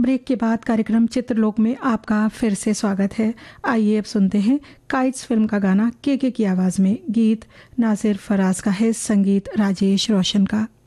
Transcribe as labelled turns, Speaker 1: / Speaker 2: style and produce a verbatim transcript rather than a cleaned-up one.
Speaker 1: Break के बाद कार्यक्रम चित्रलोक में आपका फिर से स्वागत है। आइए अब सुनते हैं काइट्स फिल्म का गाना के के की आवाज़ में। गीत नासिर फराज का है, संगीत राजेश रोशन का।